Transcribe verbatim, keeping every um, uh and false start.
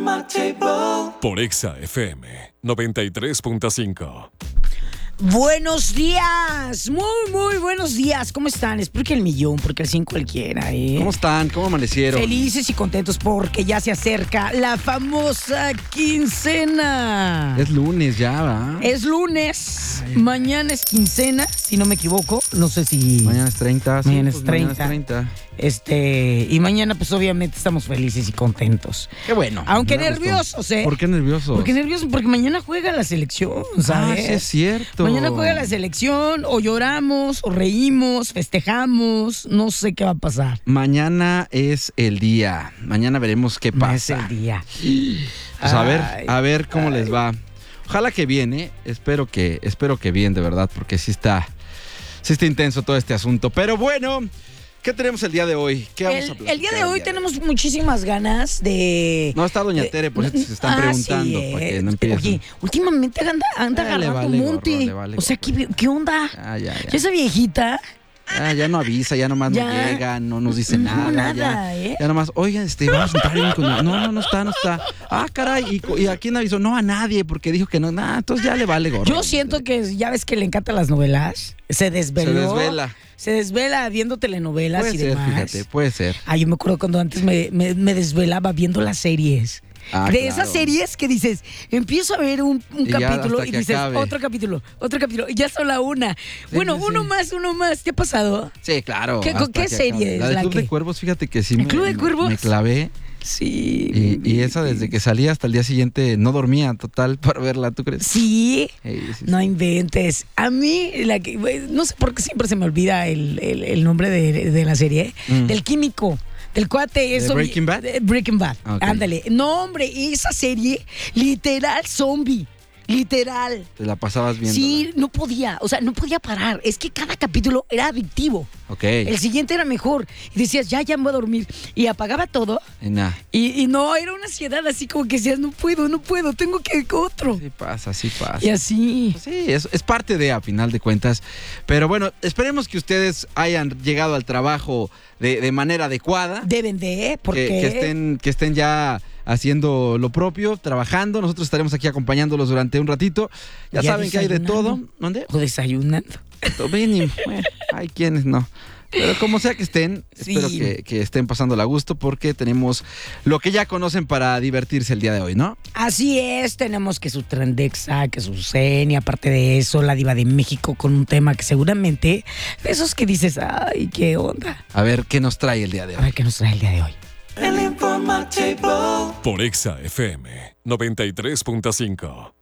Por Exa F M noventa y tres punto cinco. Buenos días, muy, muy buenos días. ¿Cómo están? Espero que el millón, porque el cien cualquiera, ¿eh? ¿Cómo están? ¿Cómo amanecieron? Felices y contentos porque ya se acerca la famosa quincena. Es lunes ya, ¿verdad? Es lunes, Ay. Mañana es quincena, si no me equivoco. No sé si... Mañana es treinta. Sí, mañana, pues es treinta. mañana es treinta. Este, y mañana pues obviamente estamos felices y contentos. Qué bueno. Aunque nerviosos, ¿eh? ¿Por qué nerviosos? Porque nerviosos, porque mañana juega la selección, ¿sabes? Ah, sí es cierto. Mañana juega la selección, o lloramos, o reímos, festejamos, no sé qué va a pasar. Mañana es el día. Mañana veremos qué pasa. Es el día. Pues a ver, a ver cómo ay. les va. Ojalá que bien, ¿eh? Espero que, espero que bien, de verdad, porque sí está, sí está intenso todo este asunto. Pero bueno, ¿qué tenemos el día de hoy? ¿Qué vamos el, a platicar? El día de hoy tenemos de... muchísimas ganas de... No está Doña Tere, por eso se están ah, preguntando. Sí, para que no empiecen. Oye, últimamente anda, anda ah, agarrando vale monte. Gorro, vale o sea, ¿qué, ¿qué onda? Ah, ya, ya. ¿Ya esa viejita? Ah, ya no avisa, ya nomás ya. no llega, no nos dice no, nada. nada, ya, ¿eh? ya nomás, oigan, este, vamos a sentar con... No, no, no está, no está. Ah, caray, ¿y, y a quién avisó? No, a nadie, porque dijo que no, nada, entonces ya le vale gorro. Yo siento que, ya ves que le encantan las novelas, se desveló. Se desvela. Se desvela viendo telenovelas puede y ser, demás. Fíjate, puede ser. Ah, yo me acuerdo cuando antes me, me, me desvelaba viendo las series. Ah, de claro. esas series que dices, empiezo a ver un, un y capítulo y dices, acabe. otro capítulo, otro capítulo, y ya solo una. Sí, bueno, sí, uno sí. más, uno más. ¿Te ha pasado? Sí, claro. ¿Qué, ¿Con qué serie es la de la Club que? de Cuervos, fíjate que sí ¿El me, Club de Cuervos? me clavé. Sí. Y, y esa desde que salía hasta el día siguiente no dormía total para verla, ¿tú crees? Sí. Hey, sí, sí. No inventes. A mí, la que, no sé por qué siempre se me olvida el, el, el nombre de, de la serie, mm. del químico. Del cuate, eso. ¿De Breaking Bad? Breaking Bad. Okay. Ándale. No, hombre, esa serie, literal zombie. Literal. Te la pasabas viendo. Sí, no podía. O sea, no podía parar. Es que cada capítulo era adictivo. Ok. El siguiente era mejor. Y decías, ya, ya me voy a dormir. Y apagaba todo. Y nada. Y, y no, era una ansiedad así como que decías, no puedo, no puedo, tengo que otro. Sí pasa, sí pasa. Y así. Pues sí, es, es parte de, a final de cuentas. Pero bueno, esperemos que ustedes hayan llegado al trabajo de, de manera adecuada. Deben de, porque... Que, que, estén, que estén ya haciendo lo propio, trabajando. Nosotros estaremos aquí acompañándolos durante un ratito. Ya, ya saben que hay de todo. ¿Dónde? O desayunando. Bien, bueno, hay quienes no. Pero como sea que estén, sí. espero que, que estén pasándola a gusto porque tenemos lo que ya conocen para divertirse el día de hoy, ¿no? Así es, tenemos que su Trendexa, que su Zen, y aparte de eso, la Diva de México con un tema que seguramente, de esos que dices, ay, qué onda. A ver, ¿qué nos trae el día de hoy? A ver, ¿qué nos trae el día de hoy? El informativo. Por Exa F M noventa y tres punto cinco.